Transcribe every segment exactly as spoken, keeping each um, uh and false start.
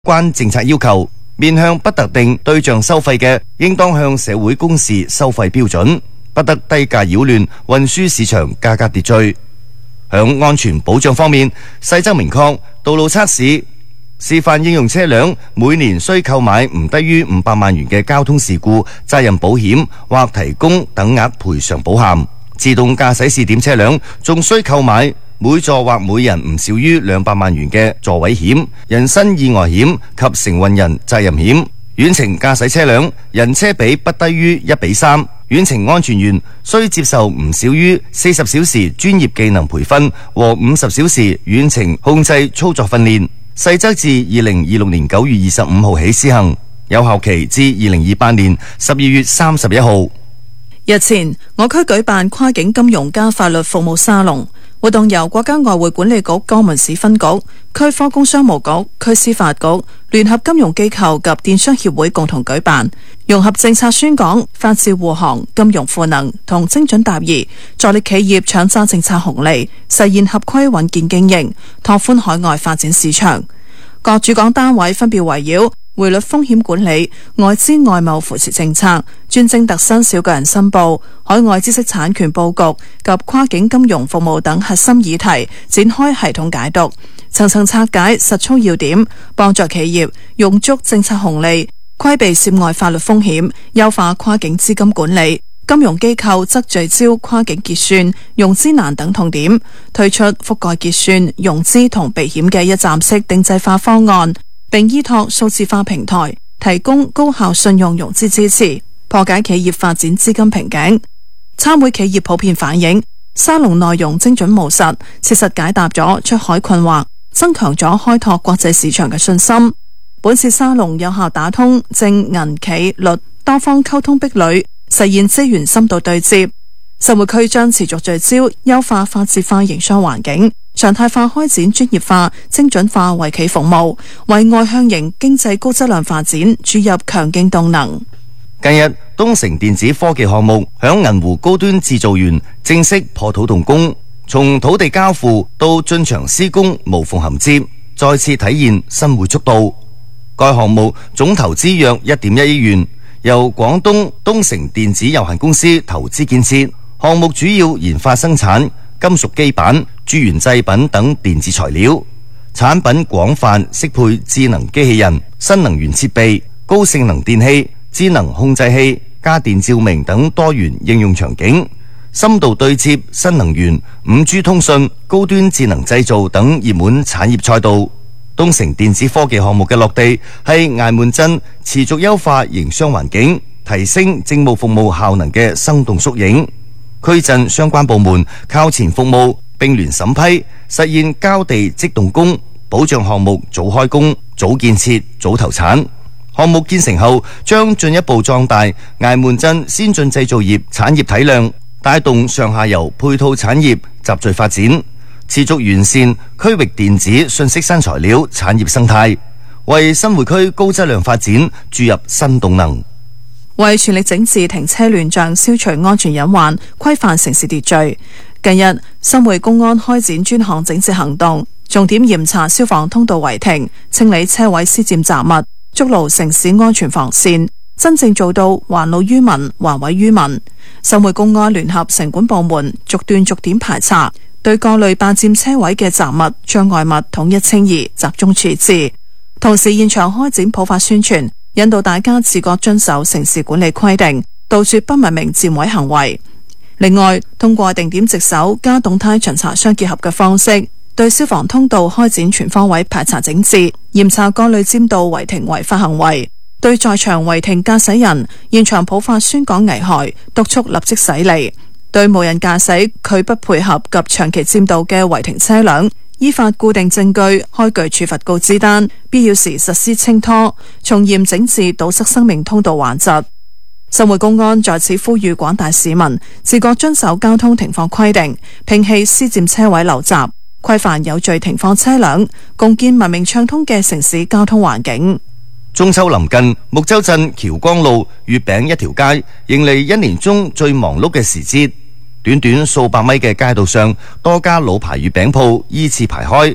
關政策要求，面向不特定對象收費嘅，應當向社會公示收費標準，不得低價擾亂運輸市場價格秩序。響安全保障方面，細則明確道路測試示範應用車輛每年需購買唔低於五百萬元嘅交通事故責任保險或提供等額賠償保函。自動駕駛試點車輛仲需購買每座或每人唔少於兩百萬元嘅座位險、人身意外險及承運人責任險。遠程駕駛車輛人車比不低於一比三。遠程安全員需接受唔少於四十小時專業技能培訓和五十小時遠程控制操作訓練。細則自二零二六年九月二十五號起施行，有效期至二零二八年十二月三十一號。 日前，我區舉辦跨境金融加法律服務沙龍，活動由國家外匯管理局江門市分局、區科工商務局、區司法局、聯合金融機構及電商協會共同舉辦，融合政策宣講、法治護航、金融賦能同精準答疑，助力企業搶揸政策紅利，實現合規穩健經營，拓寬海外發展市場。各主講單位分別圍繞匯率風險管理、外資外貿扶持政策、專徵特新小個人申報、海外知識產權佈局及跨境金融服務等核心議題，展開系統解讀，層層拆解實操要點，幫助企業用足政策紅利，規避涉外法律風險，優化跨境資金管理。金融機構則聚焦跨境結算、融資難等痛點，推出覆蓋結算、融資同避險嘅一站式定制化方案，並依託數字化平台，提供高效信用融資支持，破解企業發展資金瓶頸。參會企業普遍反映，沙龍內容精準務實，切實解答咗出海困惑，增強咗開拓國際市場嘅信心。本次沙龍有效打通政銀企律多方溝通壁壘，實現資源深度對接。浸會區將持續聚焦優化法治化營商環境，常態化開展專業化、精準化為企服務，為外向型經濟高質量發展注入強勁動能。 近日，東城電子科技項目響銀湖高端製造園正式破土動工，從土地交付到進場施工無縫銜接，再次體現新匯速度。該項目總投資約一點一億元，由廣東東城電子有限公司投資建設。項目主要研發生產金屬基板、鑄元製品等電子材料，產品廣泛適配智能機器人、新能源設備、高性能電器、智能控制器、家電照明等多元應用場景，深度對接新能源、五 G 通訊、高端智能製造等熱門產業賽道。東城電子科技項目嘅落地係崖門鎮持續優化營商環境、提升政務服務效能嘅生動縮影。區鎮相關部門靠前服務並聯審批，實現交地即動工，保障項目早開工、早建設、早投產。項目建成後，將進一步壯大崖門鎮先進製造業產業體量，帶動上下游配套產業集聚發展，持續完善區域電子信息新材料產業生態，為新會區高質量發展注入新動能。 為全力整治停車亂象、消除安全隱患、規範城市秩序，近日新會公安開展專項整治行動，重點嚴查消防通道違停、清理車位施佔雜物，築牢城市安全防線，真正做到還路於民、還位於民。新會公安聯合城管部門逐段逐點排查，對各類霸佔車位嘅雜物、障礙物統一清移，集中處置。同時現場開展普法宣傳，引導大家自覺遵守城市管理規定，杜絕不文明佔位行為。另外，通過定點值守加動態巡查相結合嘅方式，對消防通道開展全方位排查整治，嚴查各類佔道違停違法行為。對在場違停駕駛人，現場普法宣講危害，督促立即駛離。對無人駕駛拒不配合及長期佔道嘅違停車輛，依法固定證據，開具處罰告知單，必要時實施清拖，從嚴整治堵塞生命通道頑疾。新會公安在此呼籲廣大市民自覺遵守交通停放規定，摒棄私佔車位陋習，規範有序停放車輛，共建文明暢通嘅城市交通環境。 中秋臨近，木洲鎮僑光路月餅一條街迎嚟一年中最忙碌嘅時節。短短數百米嘅街道上，多家老牌月餅鋪依次排開，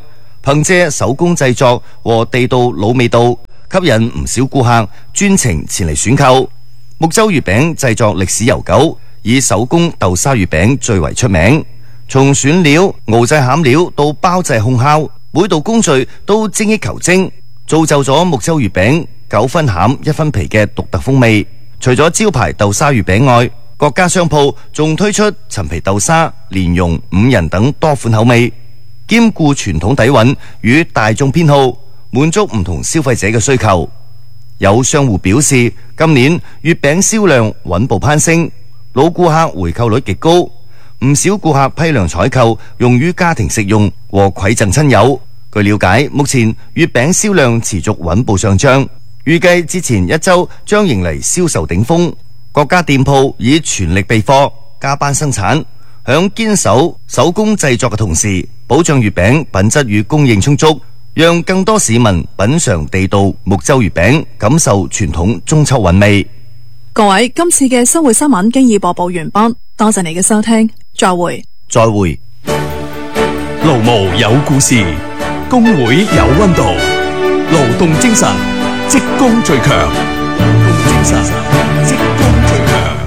憑借手工製作和地道老味道，吸引唔少顧客專程前嚟選購。木洲月餅製作歷史悠久，以手工豆沙月餅最為出名。從選料、熬製餡料到包製烘烤，每道工序都精益求精，造就咗木洲月餅九分餡一分皮嘅獨特風味。除咗招牌豆沙月餅外，各家商鋪仲推出陳皮豆沙、蓮蓉、五仁等多款口味，兼顧傳統底蘊與大眾偏好，滿足唔同消費者嘅需求。有商戶表示，今年月餅銷量穩步攀升，老顧客回購率極高，唔少顧客批量採購，用於家庭食用和饋贈親友。據了解，目前月餅銷量持續穩步上漲，預計之前一周將迎嚟銷售頂峰。各家店鋪以全力備貨，加班生產，響堅守手工製作嘅同時，保障月餅品質與供應充足，讓更多市民品嘗地道木洲月餅，感受傳統中秋韻味。 各位，今次嘅生活新聞經已播報完畢，多謝你嘅收聽，再會。 再會。 勞務有故事，工會有溫度，勞動精神，職工最強。勞動精神，職工最強。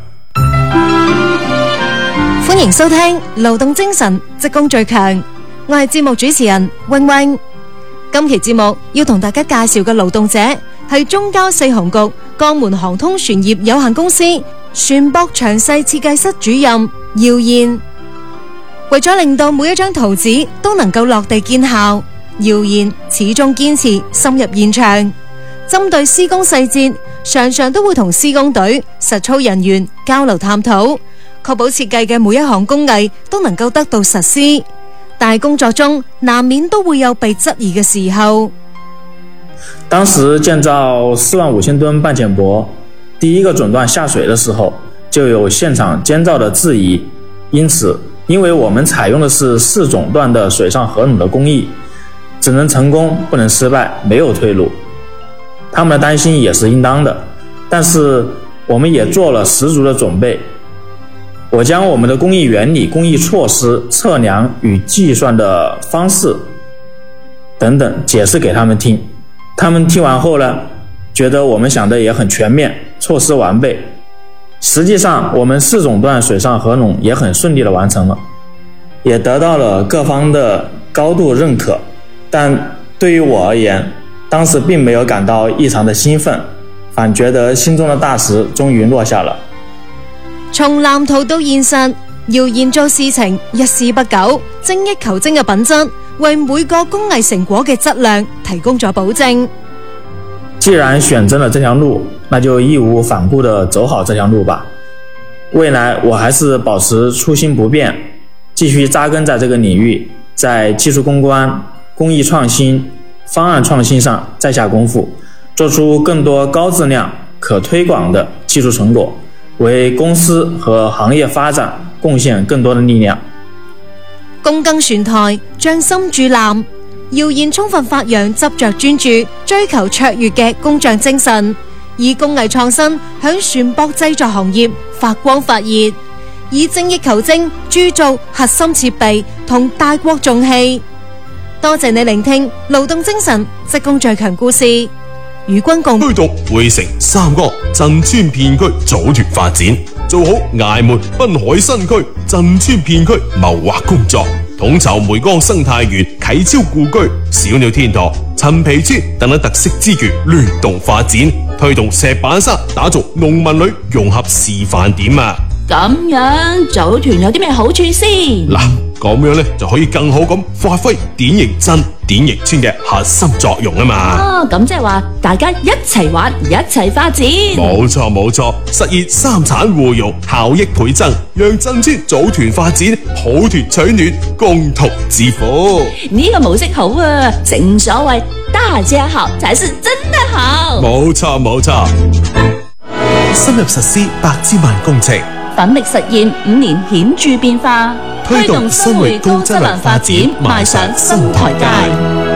歡迎收聽勞動精神，職工最強。我係節目主持人穎穎。今期節目要同大家介紹嘅勞動者係中交四航局江門航通船業有限公司船舶詳細設計室主任姚燕。為咗令到每一張圖紙都能夠落地見效，姚燕始終堅持深入現場，針對施工細節，常常都會同施工隊、實操人員交流探討，確保設計嘅每一項工藝都能夠得到實施。但係工作中難免都會有被質疑嘅時候。 當時建造四萬五千噸半潛舶第一個總段下水的時候，就有現場監造的質疑，因此因為我們採用的是四總段的水上合攏的工藝，只能成功不能失敗，沒有退路。他們的擔心也是應當的，但是我們也做了十足的準備。我將我們的工藝原理、工藝措施、測量與計算的方式等等解釋給他們聽，他們聽完後呢，覺得我們想的也很全面，措施完備。實際上我們四總段水上合攏也很順利的完成了，也得到了各方的高度認可。但對於我而言，當時並沒有感到異常的興奮，反覺得心中的大石終於落下了。 從藍圖到現實，姚燕做事情一絲不苟，精益求精嘅品質，為每個工藝成果嘅質量提供咗保證。 既然選擇了這條路，那就義無反顧地走好這條路吧。未來我還是保持初心不變，繼續紮根在這個領域，在技術攻關、工藝創新、方案創新上再下功夫，做出更多高質量、可推廣的技術成果，為公司和行業發展貢獻更多的力量。 躬耕船台，將心鑄艦，姚燕充分發揚執着專注、追求卓越嘅工匠精神，以工藝創新響船舶製作行業發光發熱，以精益求精鑄造核心設備同大國重器。多謝你聆聽勞動精神職工最強故事，與君共推動匯城、三江、鎮村片區組團發展，做好崖門濱海新區鎮村片區謀劃工作，統籌梅江生態園、啟超故居、小鳥天堂、陳皮村等等特色資源聯動發展，推動石板山打造農民旅融合示範點啊！ 咁樣組團有啲咩好處先？ 嗱，咁樣咧就可以更好咁發揮典型鎮、典型村嘅核心作用啊嘛！ 哦，咁即係話大家一齊玩，一齊發展。 冇錯冇錯，實現三產互融，效益倍增，讓鎮村組團發展，抱團取暖，共同致富。 呢個模式好啊！正所謂大家好才是真的好。 冇錯冇錯，深入實施百千萬工程， 奮力實現五年顯著變化， 推動生活高質量發展邁上新台階。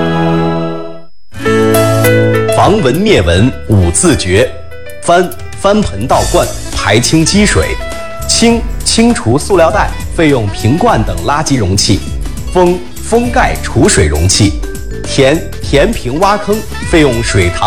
防蚊滅蚊五字訣：翻翻盆倒罐，排清積水；清清除塑料袋、費用瓶罐等垃圾容器；封封盖储水容器。填填平挖坑费用水塘